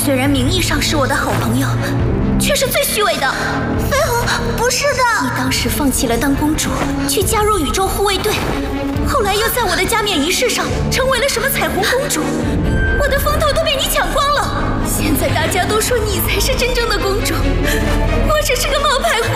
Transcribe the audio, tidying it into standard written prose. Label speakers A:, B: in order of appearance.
A: 虽然名义上是我的好朋友，却是最虚伪的。
B: 绯红，不是的，
A: 你当时放弃了当公主，去加入宇宙护卫队，后来又在我的加冕仪式上成为了什么彩虹公主，我的风头都被你抢光了。现在大家都说你才是真正的公主，我只是个冒牌货。